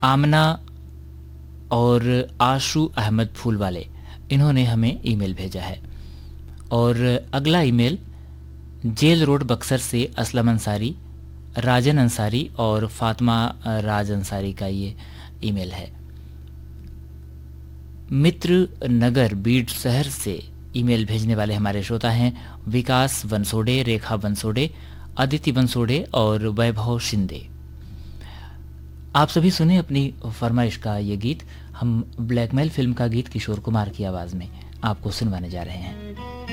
आमना और आशू अहमद फूलवाले, इन्होंने हमें ईमेल भेजा है। और अगला ईमेल जेल रोड बक्सर से असलम अंसारी, राजन अंसारी और फातिमा राज अंसारी का ये ईमेल है। मित्र नगर बीड शहर से ईमेल भेजने वाले हमारे श्रोता हैं विकास बंसोड़े, रेखा बंसोड़े, अदिति बंसोड़े और वैभव शिंदे। आप सभी सुने अपनी फरमाइश का ये गीत। हम ब्लैकमेल फिल्म का गीत किशोर कुमार की आवाज़ में आपको सुनवाने जा रहे हैं।